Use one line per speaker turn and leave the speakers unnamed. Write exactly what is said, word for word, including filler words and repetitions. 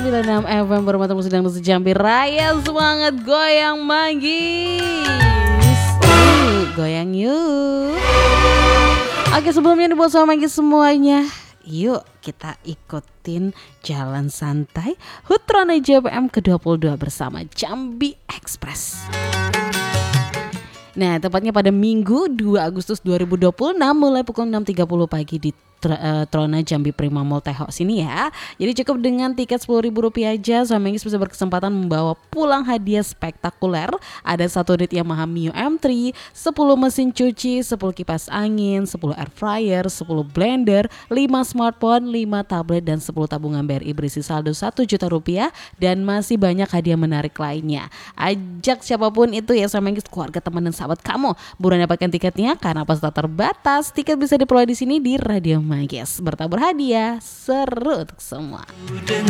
sembilan puluh enam F M Permata Musik dan Musik Jambi Raya. Semangat goyang manggis. Uh, goyang yuk. Oke, sebelumnya nih buat sama manggis semuanya, yuk kita ikutin jalan santai Hut Rona J P M ke dua puluh dua bersama Jambi Express. Nah, tepatnya pada Minggu dua Agustus dua ribu dua puluh enam mulai pukul enam tiga puluh pagi di Trona Jambi Prima Mall Teho sini ya. Jadi cukup dengan tiket sepuluh ribu rupiah aja, Sama Manggis bisa berkesempatan membawa pulang hadiah spektakuler. Ada satu unit Yamaha Mio M tiga, sepuluh mesin cuci, sepuluh kipas angin, sepuluh air fryer, sepuluh blender, lima smartphone, lima tablet, dan sepuluh tabungan B R I berisi saldo satu juta rupiah. Dan masih banyak hadiah menarik lainnya. Ajak siapapun itu ya, Sama Manggis, keluarga, teman, dan sahabat kamu. Buruan dapatkan tiketnya karena pas terbatas. Tiket bisa diperoleh di sini di Radio Manggis. Bertabur hadiah, seru untuk semua.